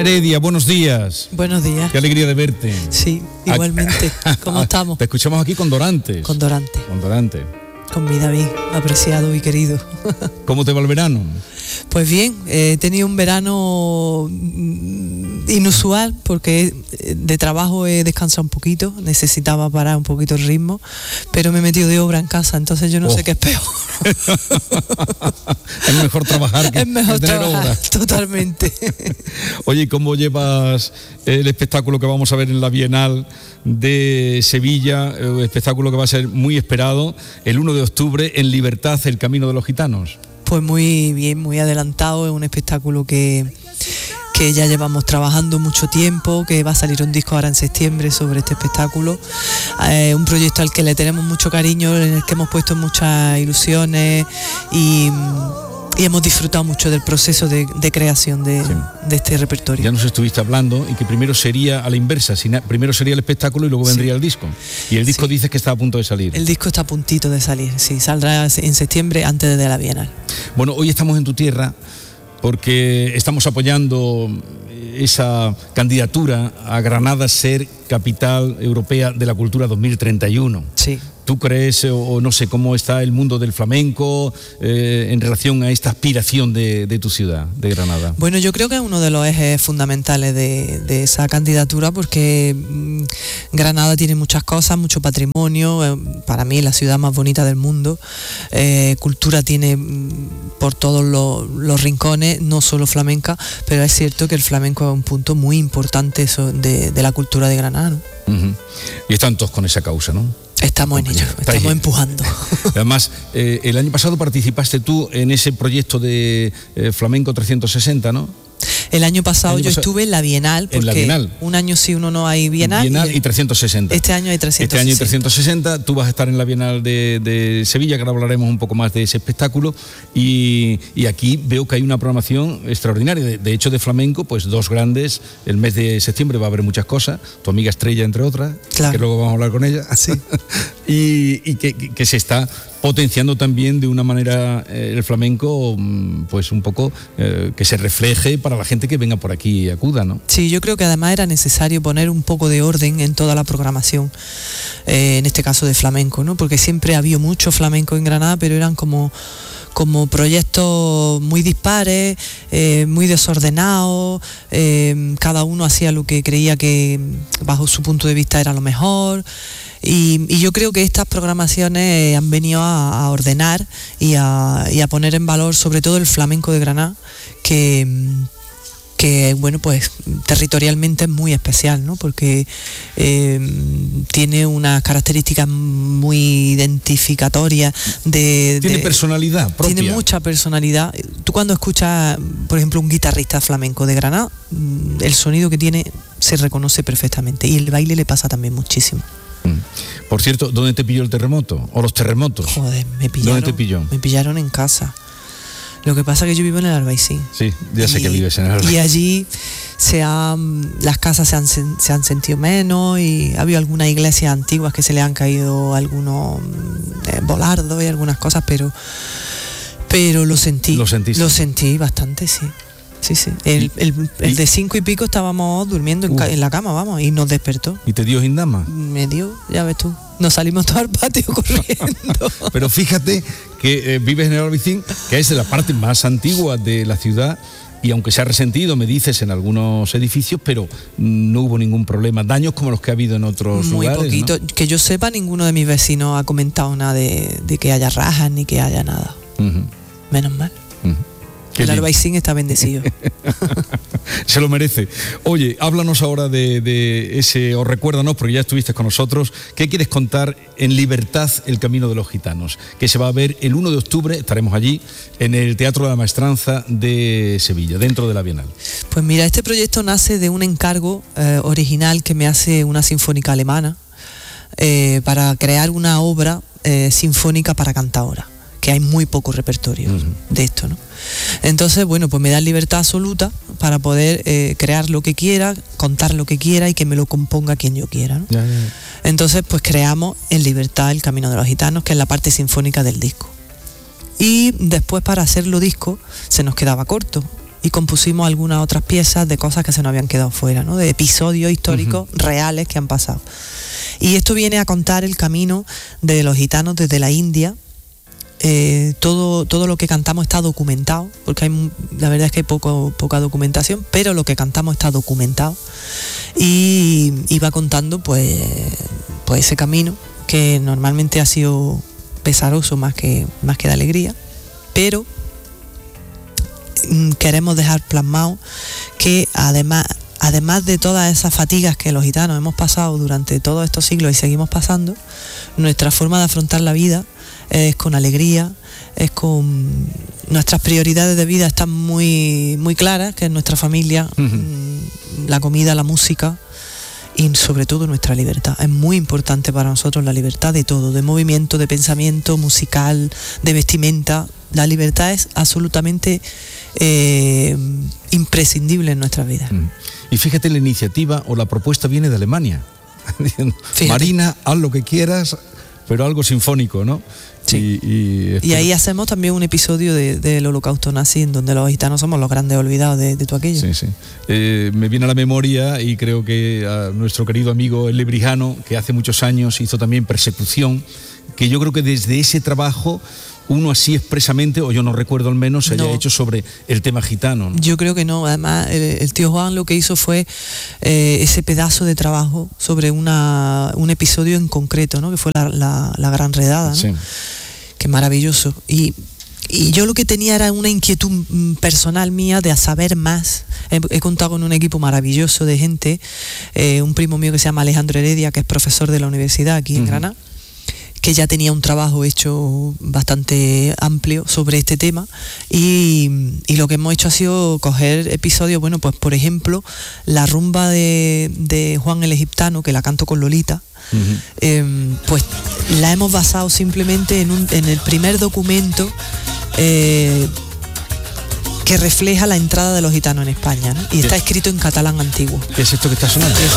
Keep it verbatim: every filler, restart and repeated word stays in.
Heredia, buenos días. Buenos días. Qué alegría de verte. Sí, igualmente. ¿Cómo estamos? Te escuchamos aquí con Dorantes. Con Dorante. Con Dorante. Con mi David, apreciado y querido. ¿Cómo te va el verano? Pues bien, he tenido un verano inusual porque de trabajo he descansado un poquito, necesitaba parar un poquito el ritmo, pero me he metido de obra en casa, entonces yo no oh. sé qué es peor. Es mejor trabajar que, es mejor que tener trabajar, obra. Totalmente. Oye, ¿cómo llevas el espectáculo que vamos a ver en la Bienal de Sevilla? Un espectáculo que va a ser muy esperado el uno de octubre en Libertad, el Camino de los Gitanos. Pues muy bien, muy adelantado, es un espectáculo que, que ya llevamos trabajando mucho tiempo, que va a salir un disco ahora en septiembre sobre este espectáculo, eh, un proyecto al que le tenemos mucho cariño, en el que hemos puesto muchas ilusiones y, y hemos disfrutado mucho del proceso de, de creación de, sí. de este repertorio. Ya nos estuviste hablando y que primero sería a la inversa, primero sería el espectáculo y luego vendría sí. el disco. Y el disco sí. dices que está a punto de salir. El disco está a puntito de salir, sí, saldrá en septiembre antes de la Bienal. Bueno, hoy estamos en tu tierra porque estamos apoyando esa candidatura a Granada ser capital europea de la cultura dos mil treinta y uno. Sí. ¿Tú crees, o, o no sé, cómo está el mundo del flamenco eh, en relación a esta aspiración de, de tu ciudad, de Granada? Bueno, yo creo que es uno de los ejes fundamentales de, de esa candidatura porque mmm, Granada tiene muchas cosas, mucho patrimonio, eh, para mí la ciudad más bonita del mundo, eh, cultura tiene mmm, por todos los, los rincones, no solo flamenca, pero es cierto que el flamenco es un punto muy importante de, de la cultura de Granada, ¿no? Uh-huh. Y están todos con esa causa, ¿no? Estamos en ello, estamos empujando. Además, eh, el año pasado participaste tú en ese proyecto de eh, Flamenco trescientos sesenta, ¿no? El año pasado el año yo pasado, estuve en la Bienal, porque en la Bienal. un año sí, uno no hay Bienal. Bienal y, y trescientos sesenta. Este año hay trescientos sesenta. Este año hay trescientos sesenta, tú vas a estar en la Bienal de, de Sevilla, que ahora hablaremos un poco más de ese espectáculo, y, y aquí veo que hay una programación extraordinaria. De, de hecho, de flamenco, pues dos grandes, el mes de septiembre va a haber muchas cosas, tu amiga Estrella, entre otras, claro. que luego vamos a hablar con ella, sí. y, y que, que se está potenciando también de una manera eh, el flamenco, pues un poco eh, que se refleje para la gente que venga por aquí y acuda, ¿no? Sí, yo creo que además era necesario poner un poco de orden en toda la programación, eh, en este caso de flamenco, ¿no? Porque siempre ha habido mucho flamenco en Granada, pero eran como como proyectos muy dispares, eh, muy desordenados, eh, cada uno hacía lo que creía que bajo su punto de vista era lo mejor. Y, y yo creo que estas programaciones han venido a, a ordenar y a, y a poner en valor sobre todo el flamenco de Granada, que, que bueno, pues territorialmente es muy especial, ¿no? Porque eh, tiene unas características muy identificatorias de... Tiene de, personalidad propia. Tiene mucha personalidad. Tú cuando escuchas, por ejemplo, un guitarrista flamenco de Granada, el sonido que tiene se reconoce perfectamente, y el baile le pasa también muchísimo. Por cierto, ¿dónde te pilló el terremoto? ¿O los terremotos? Joder, me pillaron. ¿Dónde te pilló? Me pillaron en casa. Lo que pasa es que yo vivo en el Albaicín. Sí, ya sé y, que vives en el Albaicín. Y allí se han, las casas se han, se han sentido menos, y ha habido algunas iglesias antiguas que se le han caído algunos eh, volardos y algunas cosas, pero, pero lo sentí. ¿Lo sentiste? Lo sentí bastante, sí. Sí, sí. El, el, el de cinco y pico estábamos durmiendo en, en la cama, vamos, y nos despertó. ¿Y te dio Gindama? Me dio, ya ves tú. Nos salimos todos al patio corriendo. Pero fíjate que eh, vives en el Albaicín, que es la parte más antigua de la ciudad, y aunque se ha resentido, me dices, en algunos edificios, pero no hubo ningún problema. Daños como los que ha habido en otros Muy lugares. Muy poquito. ¿No? Que yo sepa, ninguno de mis vecinos ha comentado nada de, de que haya rajas ni que haya nada. Uh-huh. Menos mal. Uh-huh. El Albaicín está bendecido. Se lo merece. Oye, háblanos ahora de, de ese, o recuérdanos, porque ya estuviste con nosotros, ¿qué quieres contar en Libertad, el Camino de los Gitanos? Que se va a ver el uno de octubre, estaremos allí, en el Teatro de la Maestranza de Sevilla, dentro de la Bienal. Pues mira, este proyecto nace de un encargo eh, original que me hace una sinfónica alemana eh, para crear una obra eh, sinfónica para cantaora, que hay muy poco repertorio uh-huh. de esto, ¿no? Entonces, bueno, pues me da libertad absoluta para poder eh, crear lo que quiera, contar lo que quiera y que me lo componga quien yo quiera, ¿no? Ya, ya. Entonces, pues creamos en libertad el Camino de los Gitanos, que es la parte sinfónica del disco. Y después, para hacerlo disco, se nos quedaba corto. y compusimos algunas otras piezas de cosas que se nos habían quedado fuera, ¿no? De episodios históricos uh-huh. reales que han pasado. Y esto viene a contar el camino de los gitanos desde la India. Eh, todo, todo lo que cantamos está documentado, porque hay, la verdad es que hay poco, poca documentación, pero lo que cantamos está documentado y, y va contando pues, pues ese camino que normalmente ha sido pesaroso más que, más que de alegría, pero queremos dejar plasmado que además, además de todas esas fatigas que los gitanos hemos pasado durante todos estos siglos y seguimos pasando, nuestra forma de afrontar la vida es con alegría, es con nuestras prioridades de vida están muy, muy claras, que es nuestra familia, uh-huh. la comida, la música y sobre todo nuestra libertad. Es muy importante para nosotros la libertad de todo, de movimiento, de pensamiento, musical, de vestimenta. La libertad es absolutamente eh, imprescindible en nuestras vidas. Uh-huh. Y fíjate, la iniciativa o la propuesta viene de Alemania. Diciendo, Marina, haz lo que quieras, pero algo sinfónico, ¿no? Sí. Y, y, y ahí hacemos también un episodio de, del holocausto nazi, en donde los gitanos somos los grandes olvidados de, de todo aquello. Sí, sí. Eh, me viene a la memoria, y creo que a nuestro querido amigo El Lebrijano, que hace muchos años hizo también Persecución, que yo creo que desde ese trabajo uno así expresamente, o yo no recuerdo al menos, se haya no. hecho sobre el tema gitano, ¿no? Yo creo que no. Además, el, el tío Juan lo que hizo fue eh, ese pedazo de trabajo sobre una, un episodio en concreto, ¿no? Que fue la, la, la Gran Redada, ¿no? Sí. Que maravilloso. Y, y yo lo que tenía era una inquietud personal mía de saber más. He, he contado con un equipo maravilloso de gente, eh, un primo mío que se llama Alejandro Heredia, que es profesor de la universidad aquí en uh-huh. Granada, que ya tenía un trabajo hecho bastante amplio sobre este tema y, y lo que hemos hecho ha sido coger episodios, bueno, pues por ejemplo, la rumba de, de Juan el Egiptano, que la canto con Lolita, uh-huh. eh, pues la hemos basado simplemente en, un, en el primer documento eh, que refleja la entrada de los gitanos en España, ¿no? Y está escrito en catalán antiguo. ¿Qué es esto que está sonando?